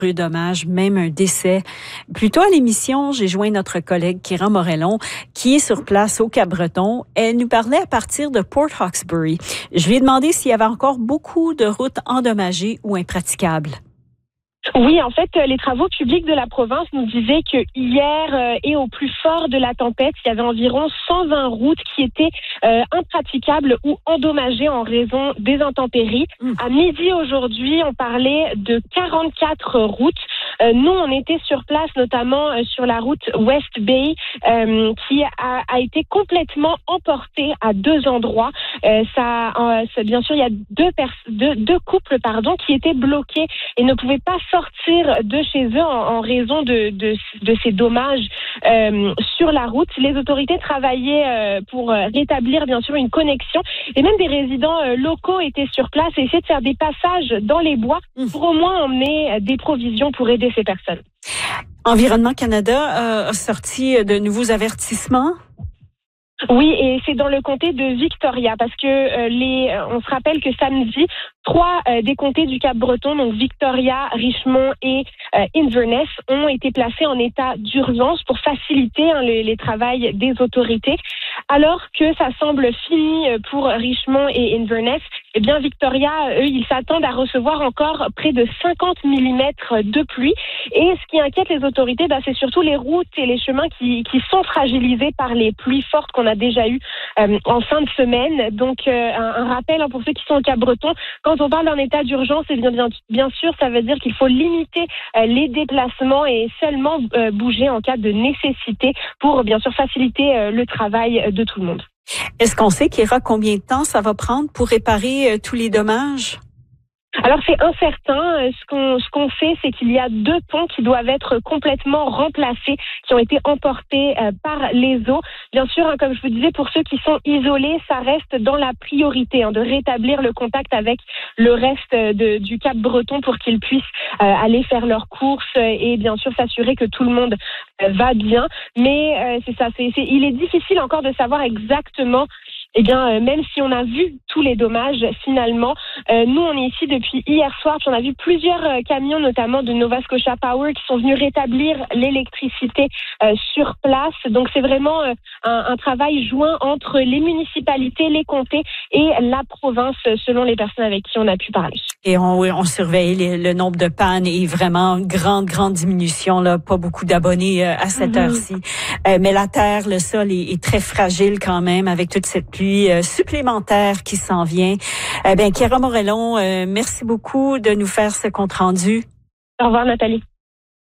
Dommage, même un décès. Plus tôt à l'émission, j'ai joint notre collègue Kira Morellon, qui est sur place au Cap-Breton. Elle nous parlait à partir de Port Hawkesbury. Je lui ai demandé s'il y avait encore beaucoup de routes endommagées ou impraticables. Oui, en fait, les travaux publics de la province nous disaient que hier et au plus fort de la tempête, il y avait environ 120 routes qui étaient impraticables ou endommagées en raison des intempéries. À midi aujourd'hui, on parlait de 44 routes. Nous, on était sur place, notamment sur la route West Bay, qui a été complètement emportée à deux endroits. Bien sûr, il y a deux couples, qui étaient bloqués et ne pouvaient pas sortir de chez eux en raison de ces dommages sur la route. Les autorités travaillaient pour rétablir, bien sûr, une connexion. Et même des résidents locaux étaient sur place et essayaient de faire des passages dans les bois pour au moins emmener des provisions pour aider ces personnes. Environnement Canada a sorti de nouveaux avertissements. Oui, et c'est dans le comté de Victoria, parce que on se rappelle que samedi, 3 des comtés du Cap-Breton, donc Victoria, Richmond et Inverness, ont été placés en état d'urgence pour faciliter les travaux des autorités. Alors que ça semble fini pour Richmond et Inverness, eh bien Victoria, eux, ils s'attendent à recevoir encore près de 50 mm de pluie. Et ce qui inquiète les autorités, c'est surtout les routes et les chemins qui sont fragilisés par les pluies fortes qu'on a déjà eues en fin de semaine. Donc un rappel pour ceux qui sont au Cap-Breton, quand on parle d'un état d'urgence, bien sûr, ça veut dire qu'il faut limiter les déplacements et seulement bouger en cas de nécessité pour bien sûr faciliter le travail de tout le monde. Est-ce qu'on sait, Kira, combien de temps ça va prendre pour réparer tous les dommages? Alors c'est incertain. Ce qu'on sait, c'est qu'il y a 2 ponts qui doivent être complètement remplacés, qui ont été emportés par les eaux. Bien sûr, comme je vous disais, pour ceux qui sont isolés, ça reste dans la priorité de rétablir le contact avec le reste du Cap-Breton pour qu'ils puissent aller faire leurs courses et bien sûr s'assurer que tout le monde va bien. Mais c'est ça, il est difficile encore de savoir exactement. Même si on a vu tous les dommages, finalement, nous, on est ici depuis hier soir, puis on a vu plusieurs camions, notamment de Nova Scotia Power, qui sont venus rétablir l'électricité sur place. Donc, c'est vraiment un travail joint entre les municipalités, les comtés et la province, selon les personnes avec qui on a pu parler. Et on surveille le nombre de pannes et vraiment grande diminution, là, pas beaucoup d'abonnés à cette heure-ci. Mais la terre, le sol est très fragile quand même avec toute cette pluie supplémentaire qui s'en vient. Kira Morellon, merci beaucoup de nous faire ce compte rendu. Au revoir, Nathalie.